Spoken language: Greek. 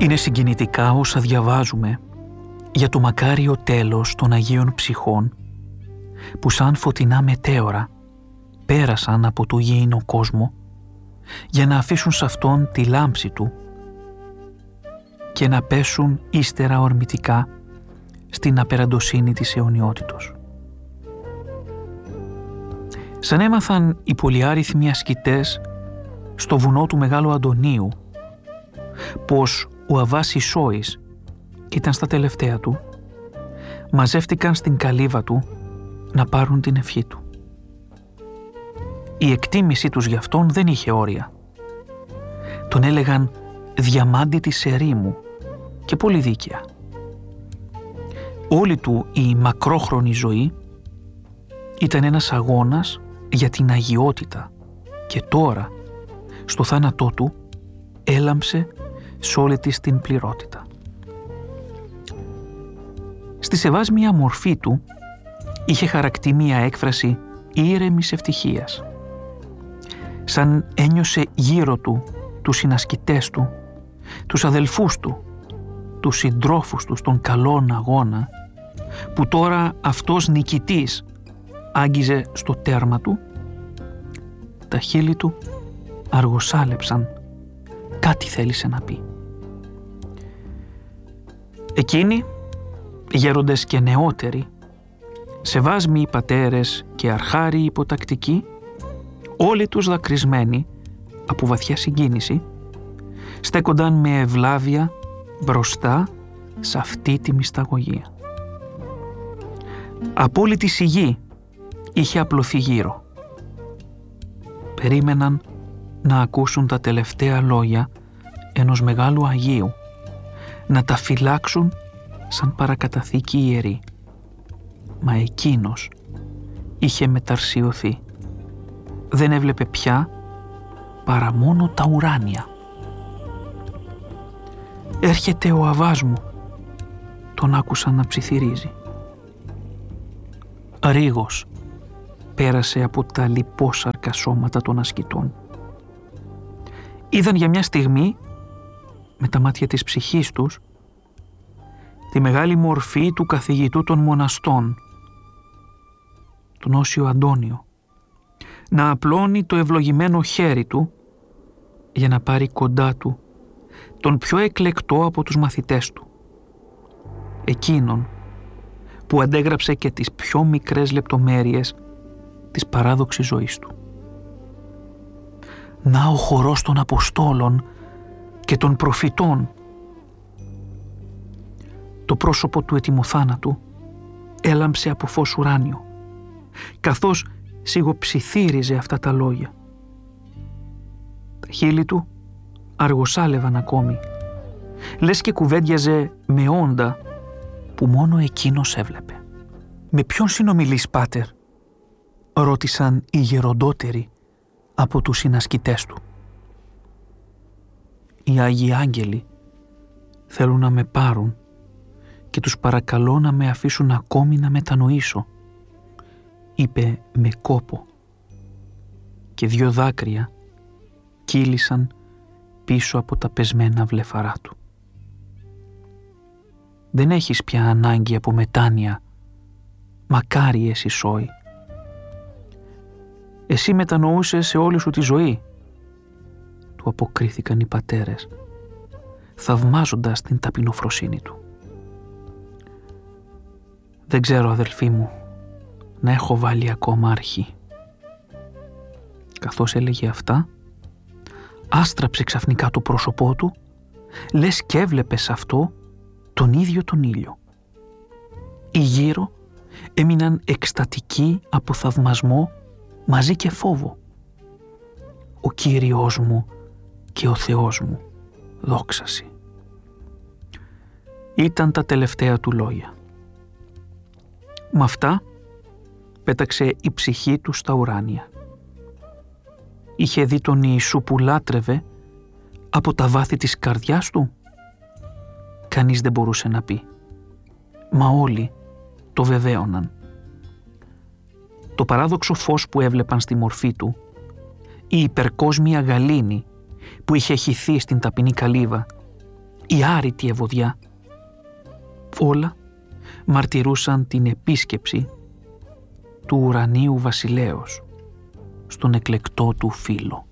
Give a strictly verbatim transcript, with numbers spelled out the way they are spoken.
Είναι συγκινητικά όσα διαβάζουμε για το μακάριο τέλος των Αγίων Ψυχών που σαν φωτεινά μετέωρα πέρασαν από το γήινο κόσμο για να αφήσουν σε αυτόν τη λάμψη του και να πέσουν ύστερα ορμητικά στην απεραντοσύνη της αιωνιότητος. Σαν έμαθαν οι πολυάριθμοι ασκητές στο βουνό του Μεγάλου Αντωνίου πως ο Αββάς Ισόης ήταν στα τελευταία του, μαζεύτηκαν στην καλύβα του να πάρουν την ευχή του. Η εκτίμησή τους γι' αυτόν δεν είχε όρια. Τον έλεγαν διαμάντη της ερήμου και πολύ δίκαια. Όλη του η μακρόχρονη ζωή ήταν ένας αγώνας για την αγιότητα και τώρα, στο θάνατό του, έλαμψε σε όλη της την πληρότητα. Στη σεβάσμια μορφή του είχε χαρακτεί μία έκφραση ήρεμης ευτυχίας. Σαν ένιωσε γύρω του τους συνασκητές του, τους αδελφούς του, τους συντρόφους του στον καλόν αγώνα, που τώρα αυτός νικητής άγγιζε στο τέρμα του, τα χείλη του αργοσάλεψαν, κάτι θέλησε να πει. Εκείνοι, γέροντες και νεότεροι, σεβάσμιοι πατέρες και αρχάριοι υποτακτικοί, όλοι τους δακρυσμένοι από βαθιά συγκίνηση, στέκονταν με ευλάβεια μπροστά σε αυτή τη μυσταγωγία. Απόλυτη σιγή είχε απλωθεί γύρω. Περίμεναν να ακούσουν τα τελευταία λόγια ενός μεγάλου Αγίου, να τα φυλάξουν σαν παρακαταθήκη ιερή. Μα εκείνος είχε μεταρσιωθεί. Δεν έβλεπε πια παρά μόνο τα ουράνια. «Έρχεται ο Αββάς μου», τον άκουσαν να ψιθυρίζει. Ρίγος πέρασε από τα λιπόσαρκα σώματα των ασκητών. Είδαν για μια στιγμή, με τα μάτια της ψυχής τους, τη μεγάλη μορφή του καθηγητού των μοναστών, τον Όσιο Αντώνιο, να απλώνει το ευλογημένο χέρι του για να πάρει κοντά του τον πιο εκλεκτό από τους μαθητές του, εκείνον που αντέγραψε και τις πιο μικρές λεπτομέρειες της παράδοξης ζωής του. Να ο χορός των Αποστόλων και των προφητών. Το πρόσωπο του ετοιμοθάνατου έλαμψε από φως ουράνιο, καθώς σιγοψιθύριζε αυτά τα λόγια. Τα χείλη του αργοσάλευαν ακόμη, λες και κουβέντιαζε με όντα που μόνο εκείνος έβλεπε. «Με ποιον συνομιλείς, πάτερ?» ρώτησαν οι γεροντότεροι από τους συνασκητές του. «Οι Άγιοι Άγγελοι θέλουν να με πάρουν και τους παρακαλώ να με αφήσουν ακόμη να μετανοήσω», είπε με κόπο, και δυο δάκρυα κύλησαν πίσω από τα πεσμένα βλεφαρά του. «Δεν έχεις πια ανάγκη από μετάνοια, μακάριε Ισόη. Εσύ μετανοούσες σε όλη σου τη ζωή», του αποκρίθηκαν οι πατέρες, θαυμάζοντας την ταπεινοφροσύνη του. «Δεν ξέρω, αδελφοί μου, να έχω βάλει ακόμα αρχή». Καθώς έλεγε αυτά, άστραψε ξαφνικά το πρόσωπό του, λες κι έβλεπε σε αυτό τον ίδιο τον ήλιο. Οι γύρω έμειναν εκστατικοί από θαυμασμό μαζί και φόβο. «Ο Κύριος μου και ο Θεός μου, δόξαση». Ήταν τα τελευταία του λόγια. Με αυτά πέταξε η ψυχή του στα ουράνια. Είχε δει τον Ιησού που λάτρευε από τα βάθη της καρδιάς του. Κανείς δεν μπορούσε να πει, μα όλοι το βεβαίωναν. Το παράδοξο φως που έβλεπαν στη μορφή του, η υπερκόσμια γαλήνη που είχε χυθεί στην ταπεινή καλύβα, η άρρητη ευωδιά. Όλα μαρτυρούσαν την επίσκεψη του ουρανίου βασιλέως στον εκλεκτό του φίλο.